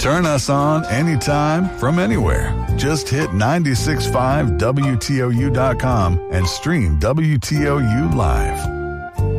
Turn us on anytime from anywhere. Just hit 965WTOU.com and stream WTOU live.